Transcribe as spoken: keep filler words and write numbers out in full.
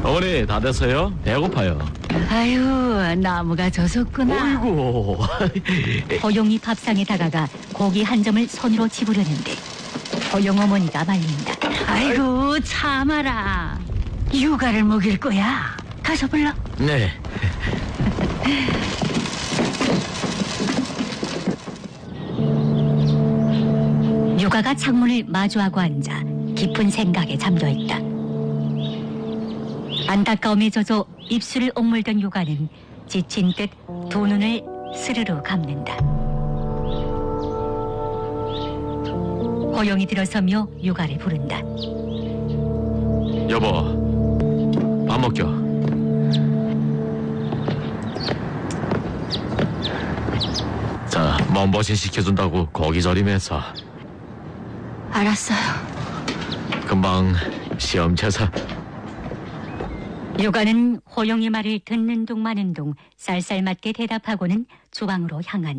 어머니 다 됐어요? 배고파요. 아유, 나무가 젖었구나. 어이구. 허용이 밥상에 다가가 고기 한 점을 손으로 집으려는데 허용 어머니가 말린다. 아이고, 참아라. 육아를 먹일 거야. 가서 불러. 네. 육아가 창문을 마주하고 앉아 깊은 생각에 잠겨있다. 안타까움에 젖어 입술을 옥물던 육아는 지친 듯 두 눈을 스르르 감는다. 호영이 들어서며 육아를 부른다. 여보, 밥 먹죠. 자, 몸보신 시켜준다고 고기 절임해서 알았어요. 금방 시험 쳐서. 육아는 호영이 말을 듣는 둥 마는 둥 쌀쌀맞게 대답하고는 주방으로 향한다.